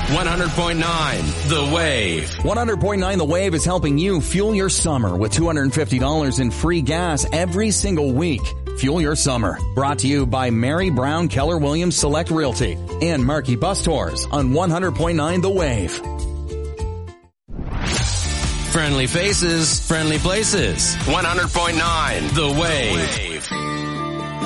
100.9 The Wave. 100.9 The Wave is helping you fuel your summer with $250 in free gas every single week. Fuel your summer. Brought to you by Mary Brown Keller Williams Select Realty and Markey Bus Tours on 100.9 The Wave. Friendly faces, friendly places. 100.9 The Wave.